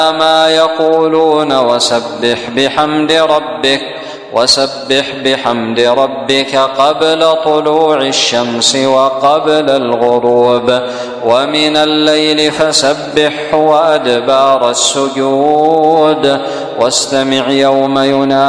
ما يقولون وسبح بحمد ربك قبل طلوع الشمس وقبل الغروب ومن الليل فسبحه وأدبار السجود واستمع يوم ينادي